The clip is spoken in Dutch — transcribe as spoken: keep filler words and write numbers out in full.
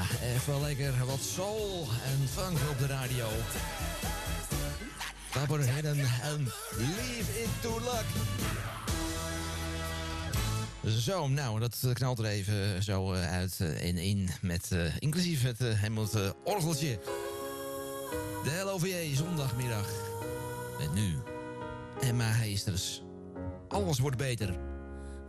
even lekker wat soul en funk op de radio. Copperhead en Leave It To Luck. Zo, nou, dat knalt er even zo uit en in, met uh, inclusief het uh, helemaal uh, orgeltje. De L O V J zondagmiddag. Met nu Emma Heesters. Alles wordt beter.